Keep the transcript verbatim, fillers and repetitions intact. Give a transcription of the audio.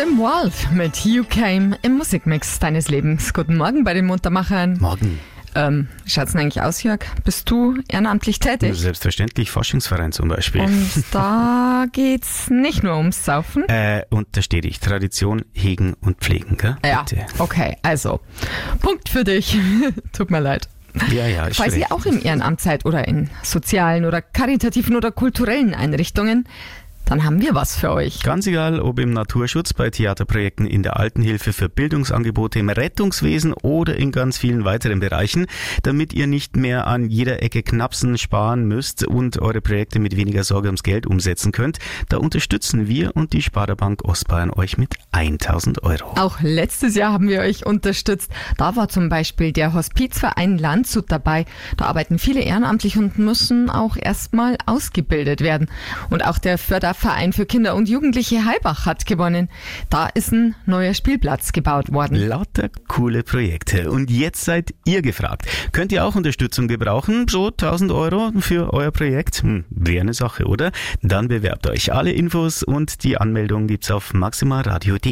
Tim Wolf mit You Came im Musikmix deines Lebens. Guten Morgen bei den Muntermachern. Morgen. Ähm, wie schaut's denn eigentlich aus, Jörg? Bist du ehrenamtlich tätig? Selbstverständlich, Forschungsverein zum Beispiel. Und da geht's nicht nur ums Saufen? Äh, unterstehe ich. Tradition, hegen und pflegen, gell? Ja, Bitte. okay, also, Punkt für dich. Tut mir leid. Ja, ja, ist Falls recht. ihr auch im Ehrenamt seid oder in sozialen oder karitativen oder kulturellen Einrichtungen, dann haben wir was für euch. Ganz egal, ob im Naturschutz, bei Theaterprojekten, in der Altenhilfe, für Bildungsangebote im Rettungswesen oder in ganz vielen weiteren Bereichen, damit ihr nicht mehr an jeder Ecke knapsen, sparen müsst und eure Projekte mit weniger Sorge ums Geld umsetzen könnt, da unterstützen wir und die Sparda-Bank Ostbayern euch mit tausend Euro. Auch letztes Jahr haben wir euch unterstützt. Da war zum Beispiel der Hospizverein Landshut dabei. Da arbeiten viele ehrenamtlich und müssen auch erstmal ausgebildet werden. Und auch der Förderverein für Kinder und Jugendliche Heilbach hat gewonnen. Da ist ein neuer Spielplatz gebaut worden. Lauter coole Projekte. Und jetzt seid ihr gefragt. Könnt ihr auch Unterstützung gebrauchen? So tausend Euro für euer Projekt? Hm, wäre eine Sache, oder? Dann bewerbt euch. Alle Infos und die Anmeldung gibt's auf maximalradio punkt de.